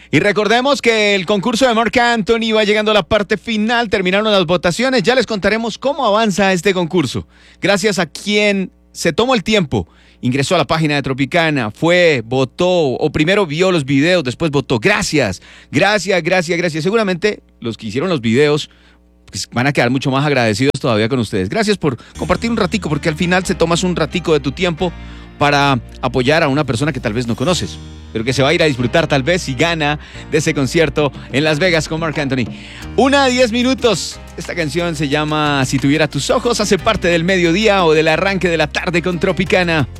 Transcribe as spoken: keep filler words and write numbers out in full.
Y recordemos que el concurso de Marc Anthony va llegando a la parte final, terminaron las votaciones, ya les contaremos cómo avanza este concurso. Gracias a quien se tomó el tiempo, ingresó a la página de Tropicana, fue, votó, o primero vio los videos, después votó. Gracias, gracias, gracias, gracias. Seguramente los que hicieron los videos pues, van a quedar mucho más agradecidos todavía con ustedes. Gracias por compartir un ratico, porque al final se tomas un ratico de tu tiempo para apoyar a una persona que tal vez no conoces, pero que se va a ir a disfrutar tal vez si gana de ese concierto en Las Vegas con Marc Anthony. Una a diez minutos. Esta canción se llama Si tuviera tus ojos, hace parte del mediodía o del arranque de la tarde con Tropicana.